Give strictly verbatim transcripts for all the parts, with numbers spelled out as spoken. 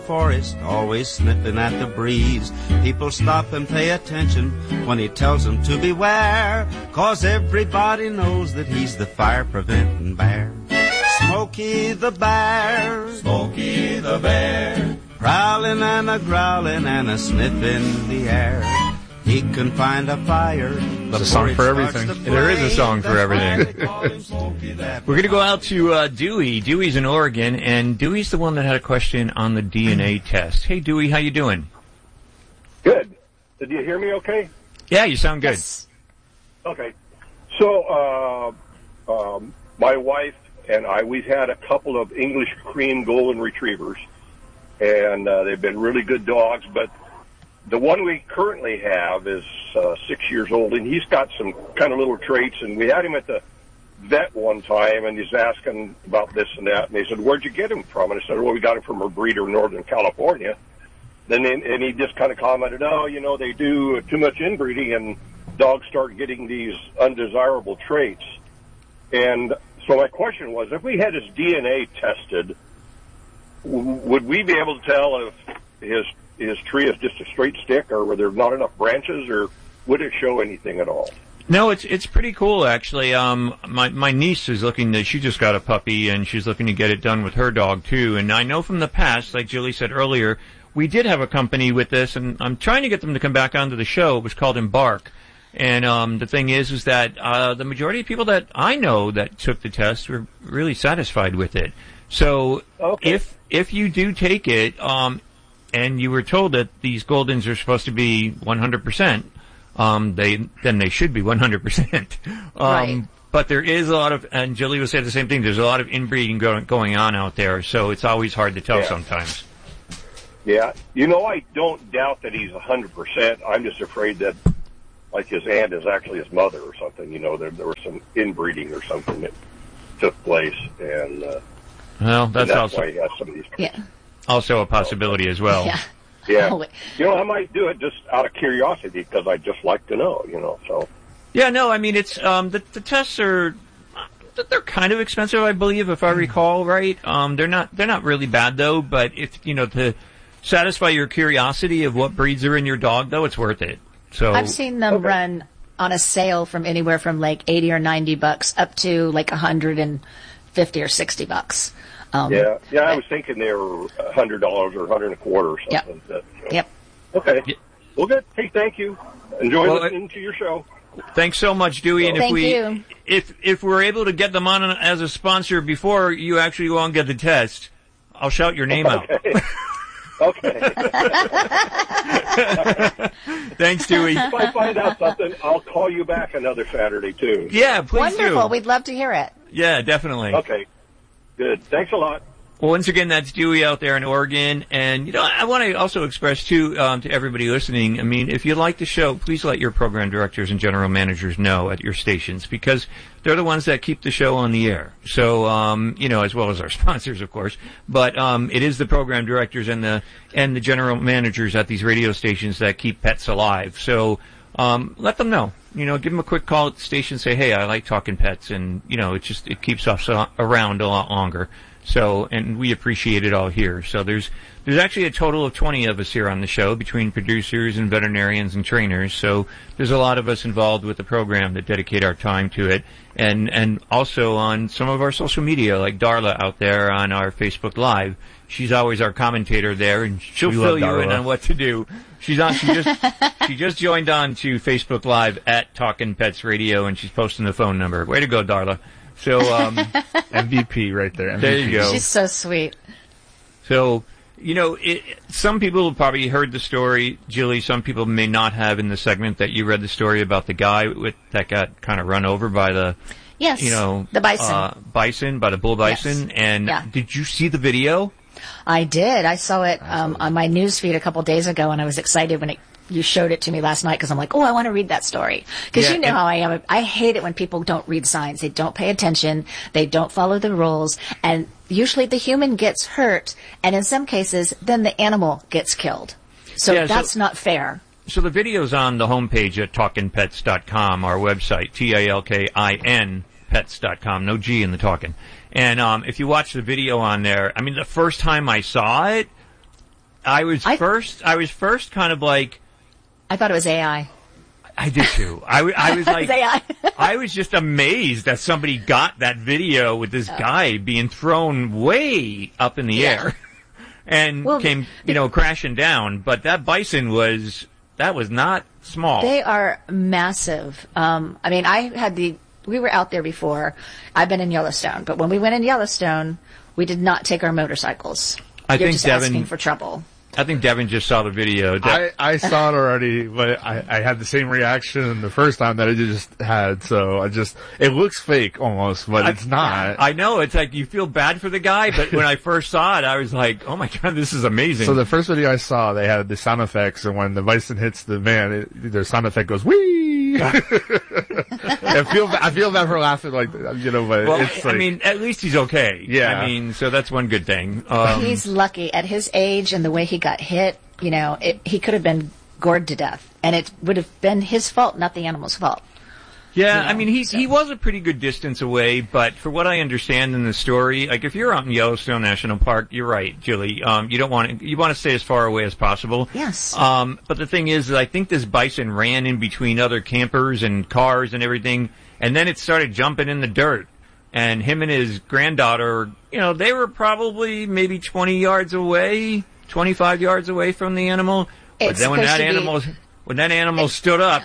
Forest, always sniffing at the breeze. People stop and pay attention when he tells them to beware, 'cause everybody knows that he's the fire-preventing bear. Smokey the bear, Smokey the bear, prowling and a growling and a sniffing the air. He can find a fire. There's a song for everything. There is a song for everything. We're going to go out to uh, Dewey. Dewey's in Oregon, and Dewey's the one that had a question on the D N A test. Hey, Dewey, how you doing? Good. Did you hear me okay? Yeah, you sound good. Yes. Okay. So, uh, um, my wife and I, we've had a couple of English cream golden retrievers, and uh, they've been really good dogs, but the one we currently have is uh, six years old, and he's got some kind of little traits, and we had him at the vet one time, and he's asking about this and that, and they said, where'd you get him from? And I said, well, we got him from a breeder in Northern California. Then, and he just kind of commented, oh, you know, they do too much inbreeding, and dogs start getting these undesirable traits. And so my question was, if we had his D N A tested, w- would we be able to tell if his his tree is just a straight stick, or were there not enough branches, or would it show anything at all? No, it's it's pretty cool, actually. Um, my my niece is looking to, she just got a puppy, and she's looking to get it done with her dog, too. And I know from the past, like Julie said earlier, we did have a company with this, and I'm trying to get them to come back onto the show. It was called Embark. And um, the thing is, is that uh, the majority of people that I know that took the test were really satisfied with it. So okay. if if you do take it, um, and you were told that these Goldens are supposed to be one hundred percent, um, they then they should be one hundred percent. Um, right. But there is a lot of, and Julie will say the same thing, there's a lot of inbreeding go, going on out there, so it's always hard to tell yeah. sometimes. Yeah. You know, I don't doubt that he's one hundred percent. I'm just afraid that, like, his aunt is actually his mother or something. You know, there, there was some inbreeding or something that took place, and, uh, well, that's, and that's also, why he has some of these yeah. also a possibility as well. Yeah. Yeah. Oh, you know, I might do it just out of curiosity because I'd just like to know, you know, so. Yeah, no, I mean, it's, um, the, the tests are, they're kind of expensive, I believe, if I recall right. Um, they're not, they're not really bad though, but if, you know, to satisfy your curiosity of what breeds are in your dog though, it's worth it. So I've seen them okay. run on a sale from anywhere from like eighty or ninety bucks up to like one hundred fifty or sixty bucks. Um, yeah, yeah, I was thinking they were a hundred dollars or a hundred and a quarter or something. Yep. That, you know. Yep. Okay. Yep. Well, good. Hey, thank you. Enjoy well, listening to your show. Thanks so much, Dewey. And if thank we, you. if if we're able to get them on as a sponsor before you actually go and get the test, I'll shout your name okay. out. Okay. Thanks, Dewey. If I find out something, I'll call you back another Saturday, too. Yeah, please Wonderful. do. We'd love to hear it. Yeah, definitely. Okay. Good. Thanks a lot. Well, once again, that's Dewey out there in Oregon. And, you know, I want to also express, too, um, to everybody listening, I mean, if you like the show, please let your program directors and general managers know at your stations, because they're the ones that keep the show on the air. So, um, you know, as well as our sponsors, of course. But um, it is the program directors and the and the general managers at these radio stations that keep pets alive. So um, let them know. You know, give them a quick call at the station, say, hey, I like talking pets. And, you know, it just it keeps us around a lot longer. So, and we appreciate it all here. So there's there's actually a total of twenty of us here on the show, between producers and veterinarians and trainers. So there's a lot of us involved with the program that dedicate our time to it. And and also on some of our social media, like Darla out there on our Facebook Live. She's always our commentator there, and she'll we fill you Darla. in on what to do. She's on. She just she just joined on to Facebook Live at Talkin' Pets Radio, and she's posting the phone number. Way to go, Darla. So, um, M V P right there. M V P. There you go. She's so sweet. So, you know, it, some people have probably heard the story, Julie. Some people may not have in the segment that you read the story about the guy with, that got kind of run over by the, yes, you know, the bison. Uh, bison, by the bull bison. Yes. And yeah. Did you see the video? I did. I saw it um, on my news feed a couple days ago, and I was excited when it, you showed it to me last night, because I'm like, oh, I want to read that story. Because Yeah, you know and- how I am. I hate it when people don't read signs. They don't pay attention. They don't follow the rules. And usually the human gets hurt, and in some cases, then the animal gets killed. So Yeah, so- that's not fair. So the video's on the homepage at talkin pets dot com, our website, T A L K I N pets dot com, no G in the talking. And um, if you watch the video on there, I mean, the first time I saw it, I was I- first, I was first kind of like, I thought it was A I. I did too. I, w- I was like, It was A I. I was just amazed that somebody got that video with this guy being thrown way up in the Yeah. air and Well, came, you know, crashing down. But that bison was, that was not small. They are massive. Um, I mean, I had the, we were out there before. I've been in Yellowstone, but when we went in Yellowstone, we did not take our motorcycles. I You're think just Devin- asking for trouble. I think Devin just saw the video. De- I, I saw it already, but I, I had the same reaction the first time that I just had. So I just, it looks fake almost, but it's not. I know, it's like you feel bad for the guy, but when I first saw it, I was like, oh my god, this is amazing. So the first video I saw, they had the sound effects, and when the bison hits the van, it, their sound effect goes wee. I feel ba- I feel bad for laughing, like, you know, but well, it's I like, mean, at least he's okay. Yeah. I mean, so that's one good thing. Um, He's lucky. At his age and the way he got hit, you know, it, he could have been gored to death. And it would have been his fault, not the animal's fault. Yeah, You know, I mean, he so. he was a pretty good distance away, but for what I understand in the story, like if you're out in Yellowstone National Park, you're right, Julie. Um, you don't want to, you want to stay as far away as possible. Yes. Um, but the thing is, that I think this bison ran in between other campers and cars and everything, and then it started jumping in the dirt. And him and his granddaughter, you know, they were probably maybe twenty yards away, twenty-five yards away from the animal. But It's then when supposed that to be- animal, when that animal stood up.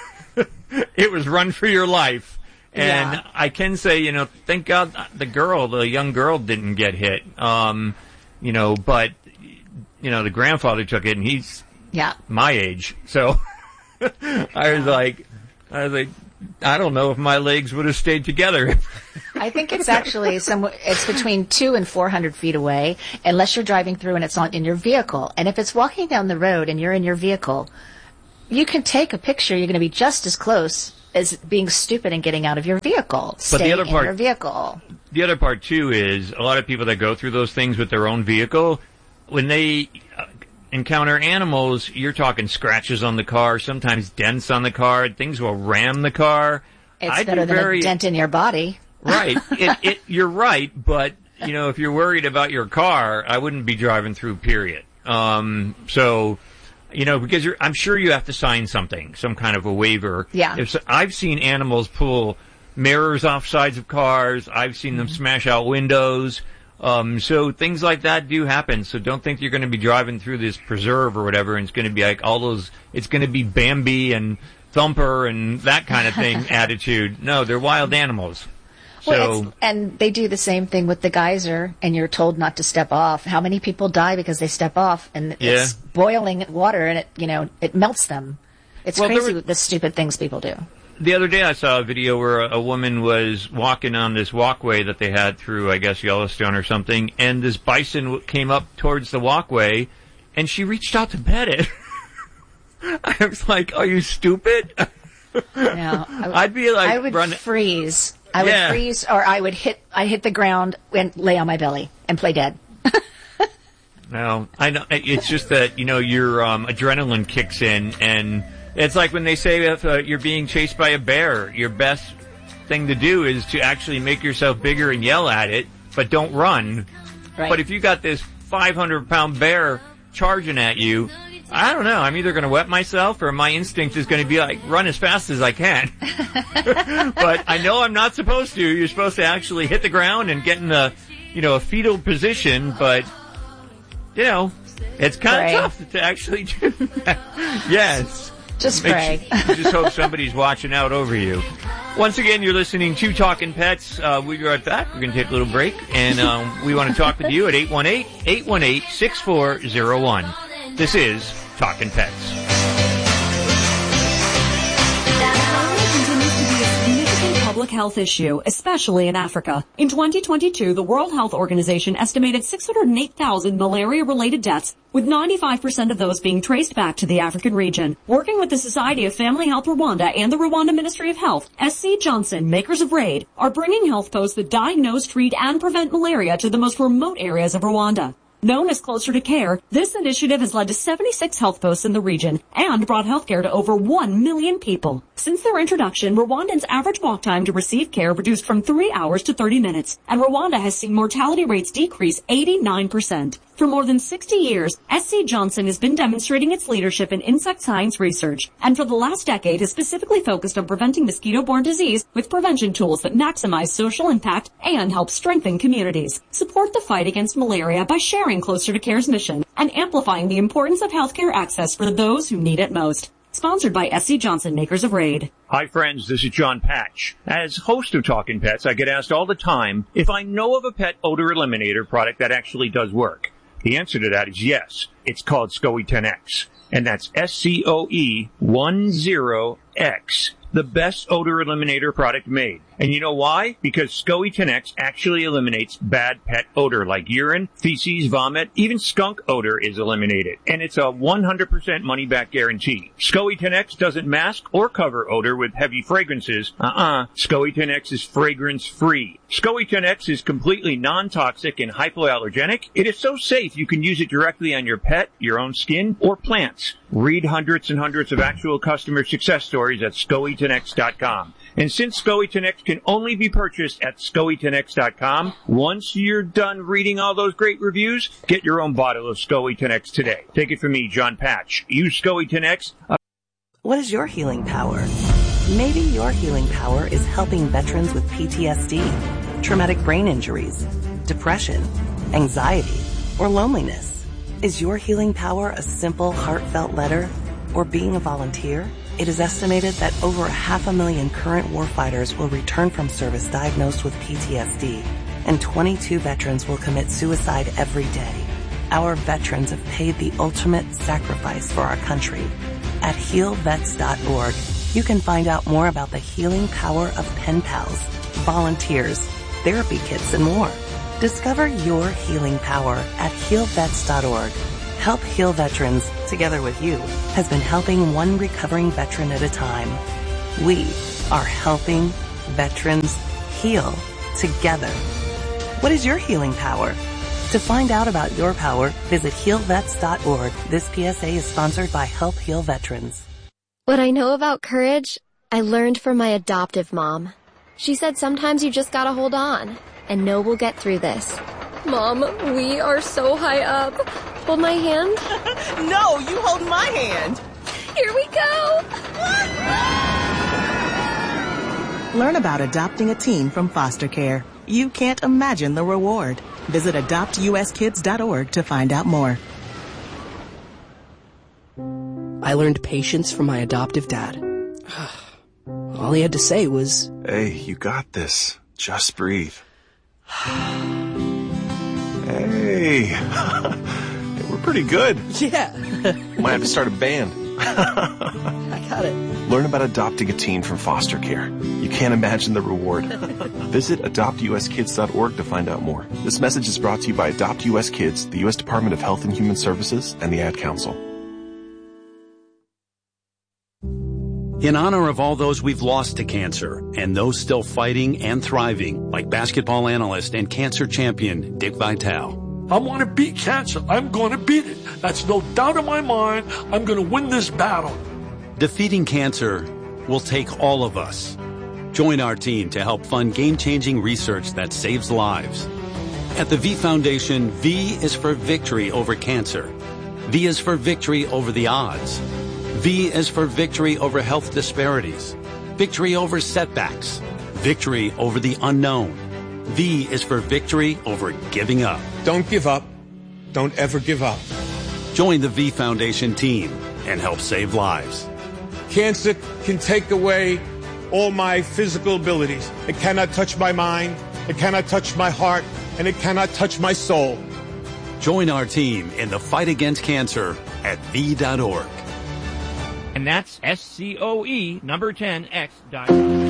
It was run for your life. And Yeah. I can say, you know, thank God the girl, the young girl didn't get hit. Um, you know, but, you know, the grandfather took it and he's Yeah. my age. So I was like, I was like, I don't know if my legs would have stayed together. I think it's actually somewhere, it's between two and four hundred feet away, unless you're driving through and it's on in your vehicle. And if it's walking down the road and you're in your vehicle, you can take a picture. You're going to be just as close as being stupid and getting out of your vehicle. Stay the other in part- your vehicle. The other part too is a lot of people that go through those things with their own vehicle, when they uh, encounter animals, you're talking scratches on the car, sometimes dents on the car, things will ram the car. It's I'd better be than very, a dent in your body. Right. It, it, you're right, but, you know, if you're worried about your car, I wouldn't be driving through, period. Um, so, you know, because you're, I'm sure you have to sign something, some kind of a waiver. Yeah. If so, I've seen animals pull mirrors off sides of cars. I've seen them smash out windows. Um, so things like that do happen. So don't think you're going to be driving through this preserve or whatever and it's going to be like all those, it's going to be Bambi and Thumper and that kind of thing attitude. No, they're wild animals. Well, So, it's, and they do the same thing with the geyser, and you're told not to step off. How many people die because they step off, and Yeah. it's boiling water, and it, you know, it melts them. It's Well, there crazy were- the stupid things people do. the other day I saw a video where a, a woman was walking on this walkway that they had through, I guess, Yellowstone or something, and this bison w- came up towards the walkway, and she reached out to pet it. I was like, are you stupid? No, I, I'd be like, I would run. freeze. I Yeah. would freeze, or I would hit. I hit the ground and lay on my belly and play dead. No, I know. It's just that, you know, your um, adrenaline kicks in, and it's like when they say if uh, you're being chased by a bear, your best thing to do is to actually make yourself bigger and yell at it, but don't run. Right. But if you got this five hundred pound bear charging at you, I don't know. I'm either going to wet myself or my instinct is going to be like, run as fast as I can. But I know I'm not supposed to. You're supposed to actually hit the ground and get in a, you know, a fetal position, but, you know, it's kind Pray. of tough to actually do that. Yes. Just Make pray. sure- just hope somebody's watching out over you. Once again, you're listening to Talking Pets. Uh, we'll be right back. We're going to take a little break, and um, we want to talk with you at eight one eight, eight one eight, six four zero one. This is Talking Pets. continues to be a significant public health issue, especially in Africa. In twenty twenty-two, the World Health Organization estimated six hundred eight thousand malaria-related deaths, with ninety-five percent of those being traced back to the African region. Working with the Society of Family Health Rwanda and the Rwanda Ministry of Health, S C Johnson, makers of RAID, are bringing health posts that diagnose, treat, and prevent malaria to the most remote areas of Rwanda. Known as Closer to Care, this initiative has led to seventy-six health posts in the region and brought healthcare to over one million people. Since their introduction, Rwandans' average walk time to receive care reduced from three hours to thirty minutes, and Rwanda has seen mortality rates decrease eighty-nine percent. For more than sixty years, S C. Johnson has been demonstrating its leadership in insect science research, and for the last decade has specifically focused on preventing mosquito-borne disease with prevention tools that maximize social impact and help strengthen communities. Support the fight against malaria by sharing Closer to Care's mission and amplifying the importance of healthcare access for those who need it most. Sponsored by S C. Johnson, makers of Raid. Hi, friends. This is John Patch. As host of Talkin' Pets, I get asked all the time if I know of a pet odor eliminator product that actually does work. The answer to that is yes. It's called SCOE ten X, and that's S C O E ten X, the best odor eliminator product made. And you know why? Because SCOE ten X actually eliminates bad pet odor like urine, feces, vomit, even skunk odor is eliminated. And it's a one hundred percent money-back guarantee. SCOE ten X doesn't mask or cover odor with heavy fragrances. Uh-uh. SCOE ten X is fragrance-free. SCOE ten X is completely non-toxic and hypoallergenic. It is so safe you can use it directly on your pet, your own skin, or plants. Read hundreds and hundreds of actual customer success stories at SCOE ten X dot com. And since SCOE ten X can only be purchased at SCOE ten X dot com, once you're done reading all those great reviews, get your own bottle of SCOE ten X today. Take it from me, John Patch. Use SCOE ten X. Uh- what is your healing power? Maybe your healing power is helping veterans with P T S D, traumatic brain injuries, depression, anxiety, or loneliness. Is your healing power a simple, heartfelt letter or being a volunteer? It is estimated that over a half a million current warfighters will return from service diagnosed with P T S D, and twenty-two veterans will commit suicide every day. Our veterans have paid the ultimate sacrifice for our country. At heal vets dot org, you can find out more about the healing power of pen pals, volunteers, therapy kits, and more. Discover your healing power at heal vets dot org. Help Heal Veterans, together with you, has been helping one recovering veteran at a time. We are helping veterans heal together. What is your healing power? To find out about your power, visit heal vets dot org. This P S A is sponsored by Help Heal Veterans. What I know about courage, I learned from my adoptive mom. She said sometimes you just gotta hold on and know we'll get through this. Mom, we are so high up. Hold my hand. No, you hold my hand. Here we go. Learn about adopting a teen from foster care. You can't imagine the reward. Visit adopt U S kids dot org to find out more. I learned patience from my adoptive dad. All he had to say was, "Hey, you got this. Just breathe." Hey, we're pretty good. Yeah. Might have to start a band. I got it. Learn about adopting a teen from foster care. You can't imagine the reward. Visit adopt U S kids dot org to find out more. This message is brought to you by Adopt U S Kids, the U S Department of Health and Human Services, and the Ad Council. In honor of all those we've lost to cancer and those still fighting and thriving, like basketball analyst and cancer champion Dick Vitale. I want to beat cancer. I'm going to beat it. That's no doubt in my mind. I'm going to win this battle. Defeating cancer will take all of us. Join our team to help fund game-changing research that saves lives. At the V Foundation, V is for victory over cancer. V is for victory over the odds. V is for victory over health disparities, victory over setbacks, victory over the unknown. V is for victory over giving up. Don't give up. Don't ever give up. Join the V Foundation team and help save lives. Cancer can take away all my physical abilities. It cannot touch my mind, it cannot touch my heart, and it cannot touch my soul. Join our team in the fight against cancer at V dot org. And that's S C O E number ten X dot com.